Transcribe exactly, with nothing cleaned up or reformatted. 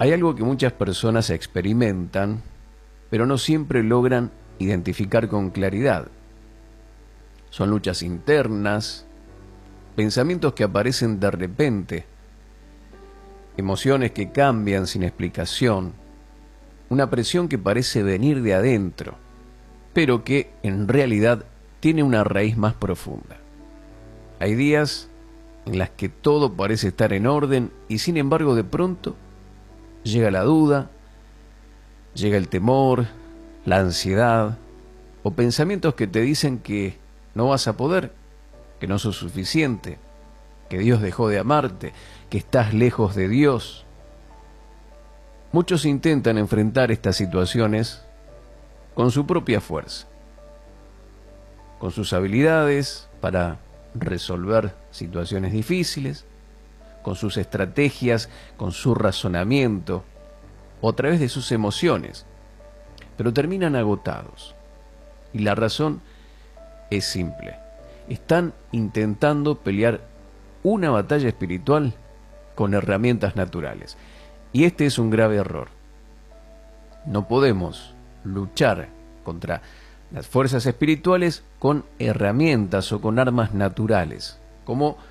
Hay algo que muchas personas experimentan, pero no siempre logran identificar con claridad. Son luchas internas, pensamientos que aparecen de repente, emociones que cambian sin explicación, una presión que parece venir de adentro, pero que en realidad tiene una raíz más profunda. Hay días en las que todo parece estar en orden y sin embargo de pronto llega la duda, llega el temor, la ansiedad o pensamientos que te dicen que no vas a poder, que no sos suficiente, que Dios dejó de amarte, que estás lejos de Dios. Muchos intentan enfrentar estas situaciones con su propia fuerza, con sus habilidades para resolver situaciones difíciles, con sus estrategias, con su razonamiento o a través de sus emociones, pero terminan agotados. Y la razón es simple. Están intentando pelear una batalla espiritual con herramientas naturales. Y este es un grave error. No podemos luchar contra las fuerzas espirituales con herramientas o con armas naturales, como